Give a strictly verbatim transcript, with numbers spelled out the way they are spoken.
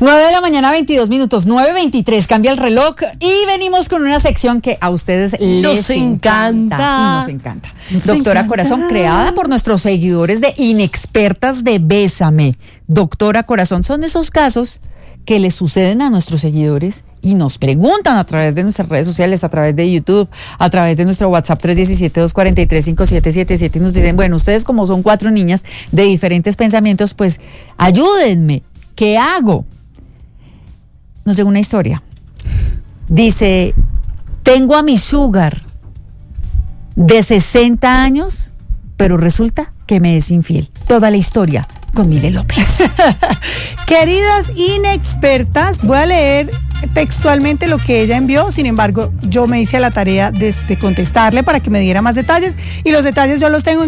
nueve de la mañana, veintidós minutos, nueve veintitrés, cambia el reloj y venimos con una sección que a ustedes les nos encanta. encanta. Y nos encanta. Nos Doctora encanta. Corazón, creada por nuestros seguidores de Inexpertas de Bésame. Doctora Corazón, son esos casos que les suceden a nuestros seguidores y nos preguntan a través de nuestras redes sociales, a través de YouTube, a través de nuestro WhatsApp tres uno siete, dos cuatro tres, cinco siete siete siete y nos dicen, bueno, ustedes como son cuatro niñas de diferentes pensamientos, pues ayúdenme, ¿qué hago? Nos llegó una historia. Dice, tengo a mi sugar de sesenta años, pero resulta que me es infiel. Toda la historia con Mile López. Queridas inexpertas, voy a leer textualmente lo que ella envió. Sin embargo, yo me hice a la tarea de, de contestarle para que me diera más detalles y los detalles yo los tengo en